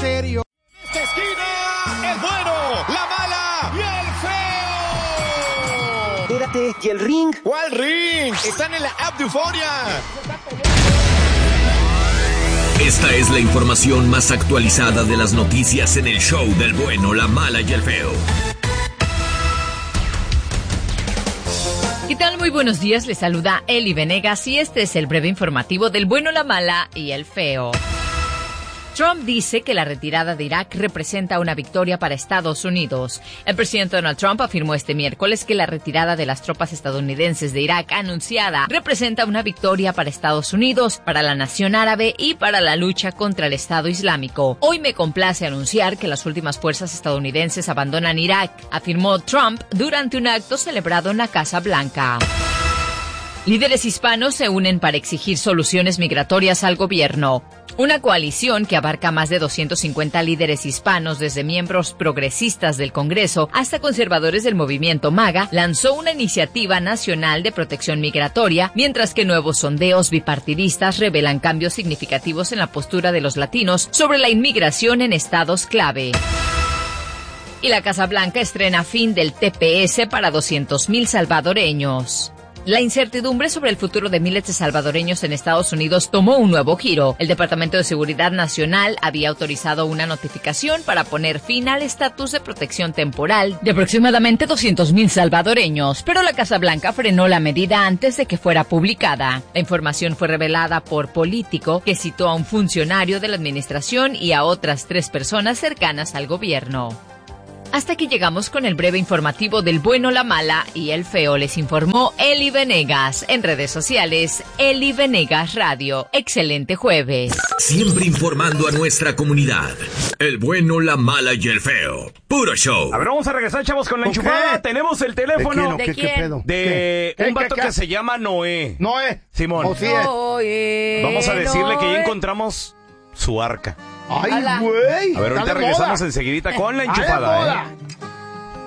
serio. Esta esquina, el bueno, la mala y el feo. Espérate, ¿y el ring? ¿Cuál ring? Están en la app de Euforia. Esta es la información más actualizada de las noticias en el show del bueno, la mala y el feo. ¿Qué tal? Muy buenos días, les saluda Eli Venegas y este es el breve informativo del bueno, la mala y el feo. Trump dice que la retirada de Irak representa una victoria para Estados Unidos. El presidente Donald Trump afirmó este miércoles que la retirada de las tropas estadounidenses de Irak anunciada representa una victoria para Estados Unidos, para la nación árabe y para la lucha contra el Estado Islámico. Hoy me complace anunciar que las últimas fuerzas estadounidenses abandonan Irak, afirmó Trump durante un acto celebrado en la Casa Blanca. Líderes hispanos se unen para exigir soluciones migratorias al gobierno. Una coalición que abarca más de 250 líderes hispanos, desde miembros progresistas del Congreso hasta conservadores del movimiento MAGA, lanzó una iniciativa nacional de protección migratoria, mientras que nuevos sondeos bipartidistas revelan cambios significativos en la postura de los latinos sobre la inmigración en estados clave. Y la Casa Blanca estrena fin del TPS para 200,000 salvadoreños. La incertidumbre sobre el futuro de miles de salvadoreños en Estados Unidos tomó un nuevo giro. El Departamento de Seguridad Nacional había autorizado una notificación para poner fin al estatus de protección temporal de aproximadamente 200,000 salvadoreños, pero la Casa Blanca frenó la medida antes de que fuera publicada. La información fue revelada por Político, que citó a un funcionario de la administración y a otras 3 personas cercanas al gobierno. Hasta aquí llegamos con el breve informativo del bueno, la mala y el feo. Les informó Eli Venegas. En redes sociales, Eli Venegas Radio. Excelente jueves. Siempre informando a nuestra comunidad. El bueno, la mala y el feo. Puro show. A ver, vamos a regresar, chavos, con la enchufada. Tenemos el teléfono. ¿De quién? ¿Qué pedo? De ¿Qué? un vato que se llama Noé. Noé. Simón. ¿O sí es? Vamos a decirle que ya encontramos su arca. Ay, Hola. güey. A ver, ahorita regresamos enseguidita con la enchufada,